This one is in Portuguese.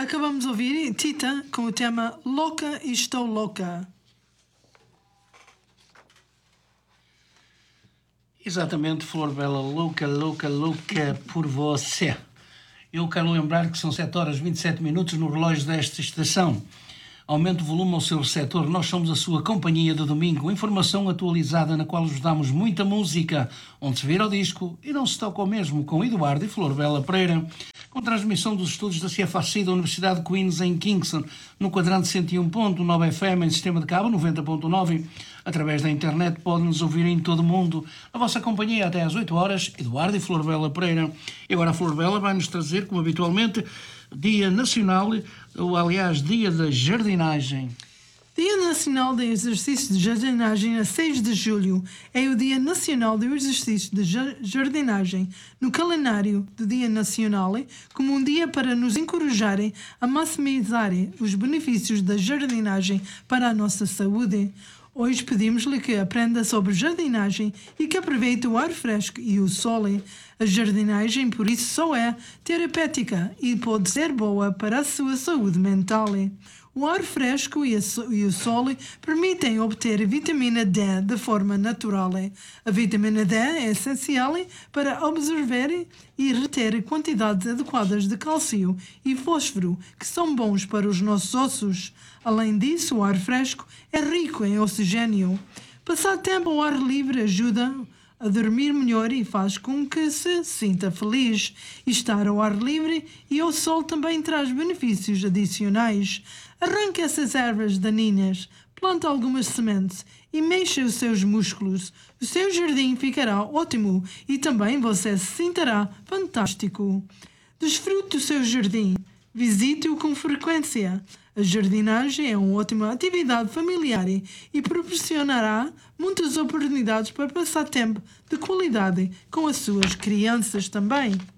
Acabamos de ouvir Tita com o tema Louca e Estou Louca. Exatamente, Flor Bela, louca, louca, louca por você. Eu quero lembrar que são 7 horas e 27 minutos no relógio desta estação. Aumente o volume ao seu receptor, nós somos a sua companhia de domingo. Informação atualizada na qual vos damos muita música, onde se vira o disco e não se toca o mesmo, com Eduardo e Flor Bela Pereira. Com transmissão dos estudos da CFAC da Universidade de Queens em Kingston, no quadrante 101.9 FM, em sistema de cabo 90.9. Através da internet pode-nos ouvir em todo o mundo. A vossa companhia até às 8 horas, Eduardo e Flor Bela Pereira. E agora a Flor Bela vai-nos trazer, como habitualmente, Dia Nacional, ou aliás, Dia da Jardinagem. Dia Nacional do Exercício de Jardinagem a 6 de julho é o Dia Nacional do Exercício de Jardinagem no calendário do Dia Nacional como um dia para nos encorajarem a maximizar os benefícios da jardinagem para a nossa saúde. Hoje pedimos-lhe que aprenda sobre jardinagem e que aproveite o ar fresco e o sol. A jardinagem, por isso, só é terapêutica e pode ser boa para a sua saúde mental. O ar fresco e o sol permitem obter a vitamina D de forma natural. A vitamina D é essencial para absorver e reter quantidades adequadas de cálcio e fósforo, que são bons para os nossos ossos. Além disso, o ar fresco é rico em oxigênio. Passar tempo ao ar livre ajuda a dormir melhor e faz com que se sinta feliz. E estar ao ar livre e ao sol também traz benefícios adicionais. Arranque essas ervas daninhas, plante algumas sementes e mexa os seus músculos. O seu jardim ficará ótimo e também você se sentirá fantástico. Desfrute do seu jardim. Visite-o com frequência. A jardinagem é uma ótima atividade familiar e proporcionará muitas oportunidades para passar tempo de qualidade com as suas crianças também.